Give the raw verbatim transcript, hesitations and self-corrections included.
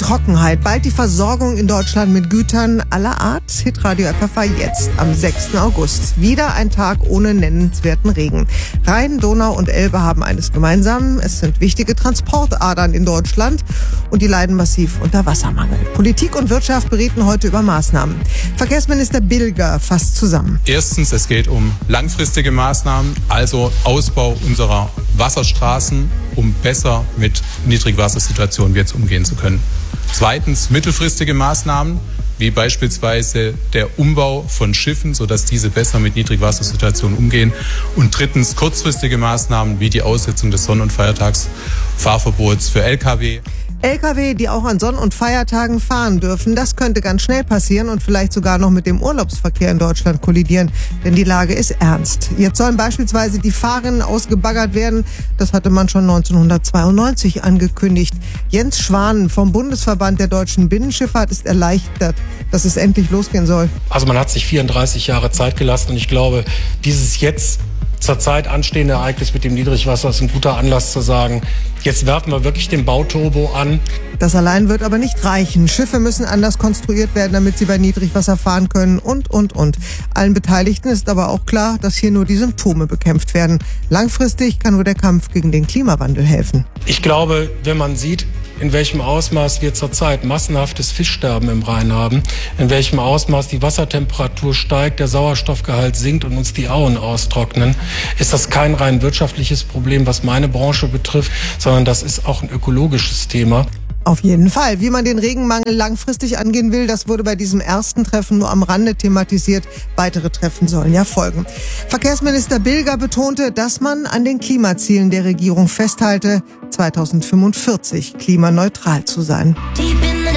Trockenheit, bald die Versorgung in Deutschland mit Gütern aller Art. Hitradio F F A jetzt am sechsten August. Wieder ein Tag ohne nennenswerten Regen. Rhein, Donau und Elbe haben eines gemeinsam. Es sind wichtige Transportadern in Deutschland und die leiden massiv unter Wassermangel. Politik und Wirtschaft berieten heute über Maßnahmen. Verkehrsminister Bilger fasst zusammen. Erstens, es geht um langfristige Maßnahmen, also Ausbau unserer Wasserstraßen, um besser mit Niedrigwassersituationen jetzt umgehen zu können. Zweitens, mittelfristige Maßnahmen, wie beispielsweise der Umbau von Schiffen, sodass diese besser mit Niedrigwassersituationen umgehen. Und drittens, kurzfristige Maßnahmen, wie die Aussetzung des Sonn- und Feiertagsfahrverbots für L K W. L K W, die auch an Sonn- und Feiertagen fahren dürfen, das könnte ganz schnell passieren und vielleicht sogar noch mit dem Urlaubsverkehr in Deutschland kollidieren, denn die Lage ist ernst. Jetzt sollen beispielsweise die Fahrrinnen ausgebaggert werden. Das hatte man schon neunzehnhundertzweiundneunzig angekündigt. Jens Schwan vom Bundesverband der deutschen Binnenschifffahrt ist erleichtert, dass es endlich losgehen soll. Also man hat sich vierunddreißig Jahre Zeit gelassen und ich glaube, dieses jetzt zurzeit anstehende Ereignis mit dem Niedrigwasser ist ein guter Anlass zu sagen, jetzt werfen wir wirklich den Bauturbo an. Das allein wird aber nicht reichen. Schiffe müssen anders konstruiert werden, damit sie bei Niedrigwasser fahren können und, und, und. Allen Beteiligten ist aber auch klar, dass hier nur die Symptome bekämpft werden. Langfristig kann nur der Kampf gegen den Klimawandel helfen. Ich glaube, wenn man sieht, in welchem Ausmaß wir zurzeit massenhaftes Fischsterben im Rhein haben, in welchem Ausmaß die Wassertemperatur steigt, der Sauerstoffgehalt sinkt und uns die Auen austrocknen, ist das kein rein wirtschaftliches Problem, was meine Branche betrifft, sondern das ist auch ein ökologisches Thema. Auf jeden Fall. Wie man den Regenmangel langfristig angehen will, das wurde bei diesem ersten Treffen nur am Rande thematisiert. Weitere Treffen sollen ja folgen. Verkehrsminister Bilger betonte, dass man an den Klimazielen der Regierung festhalte, zweitausendfünfundvierzig klimaneutral zu sein.